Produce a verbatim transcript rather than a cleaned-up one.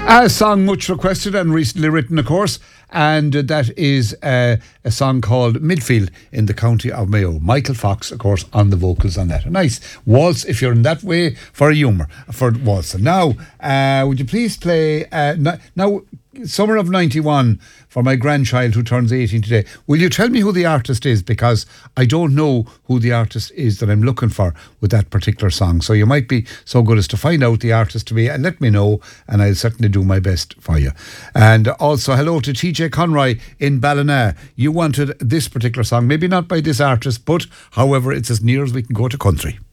A song much requested and recently written, of course, and uh, that is uh, a song called Midfield in the County of Mayo. Michael Fox, of course, on the vocals on that. A nice waltz, if you're in that way, for a humour, for waltz. Now, uh, would you please play, uh, n- now, Summer of ninety-one for my grandchild who turns eighteen today. Will you tell me who the artist is? Because I don't know who the artist is that I'm looking for with that particular song. So you might be so good as to find out the artist to me and let me know, and I'll certainly do my best for you. And also, hello to T J Conroy in Ballina. You wanted this particular song, maybe not by this artist, but however, it's as near as we can go to country.